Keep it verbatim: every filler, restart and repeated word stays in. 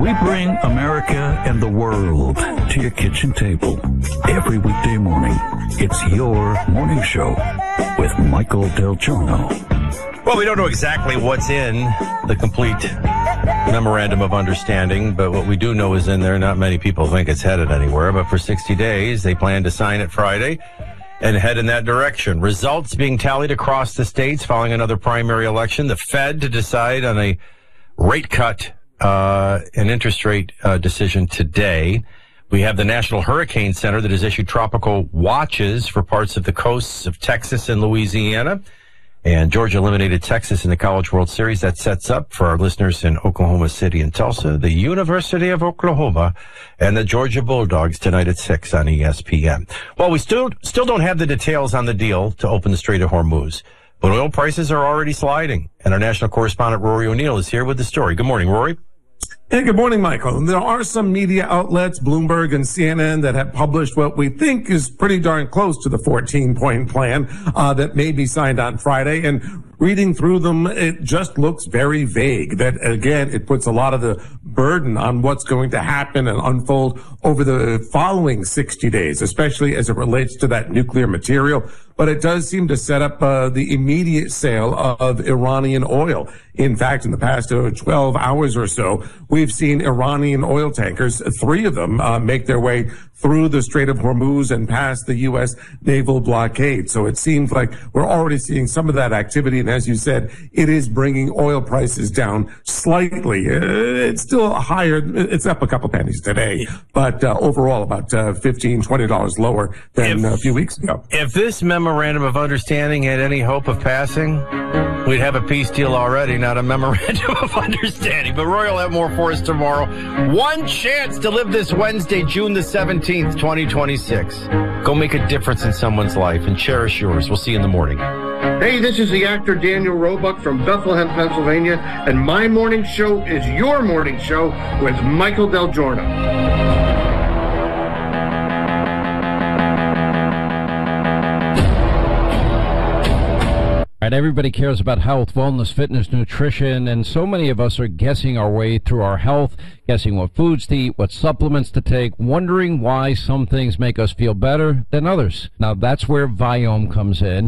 We bring America and the world to your kitchen table every weekday morning. It's your morning show with Michael Del Giorno. Well, we don't know exactly what's in the complete memorandum of understanding, but what we do know is in there. Not many people think it's headed anywhere, but for sixty days, they plan to sign it Friday and head in that direction. Results being tallied across the states following another primary election. The Fed to decide on a rate cut, uh, an interest rate uh, decision today. We have the National Hurricane Center that has issued tropical watches for parts of the coasts of Texas and Louisiana. And Georgia eliminated Texas in the College World Series. That sets up, for our listeners in Oklahoma City and Tulsa, the University of Oklahoma and the Georgia Bulldogs tonight at six on E S P N. Well, we still still don't have the details on the deal to open the Strait of Hormuz, but oil prices are already sliding. And our national correspondent, Rory O'Neill, is here with the story. Good morning, Rory. Hey, good morning, Michael. There are some media outlets, Bloomberg and C N N, that have published what we think is pretty darn close to the fourteen-point plan uh, that may be signed on Friday. And reading through them, it just looks very vague. That, again, it puts a lot of the burden on what's going to happen and unfold over the following sixty days, especially as it relates to that nuclear material. But it does seem to set up uh, the immediate sale of Iranian oil. In fact, in the past uh, twelve hours or so, we've seen Iranian oil tankers, three of them, uh, make their way through the Strait of Hormuz and past the U S naval blockade. So it seems like we're already seeing some of that activity. And as you said, it is bringing oil prices down slightly. Uh, it's still higher. It's up a couple pennies today, but uh, overall about uh, fifteen dollars, twenty dollars lower than if, a few weeks ago. If this memorandum of understanding had any hope of passing, we'd have a peace deal already, not a memorandum of understanding. But Roy will have more for us tomorrow. One chance to live this Wednesday, June the seventeenth, twenty twenty-six. Go make a difference in someone's life and cherish yours. We'll see you in the morning. Hey, this is the actor Daniel Roebuck from Bethlehem, Pennsylvania, and my morning show is your morning show with Michael Del Giorno. Right, everybody cares about health, wellness, fitness, nutrition, and so many of us are guessing our way through our health, guessing what foods to eat, what supplements to take, wondering why some things make us feel better than others. Now, that's where Viome comes in.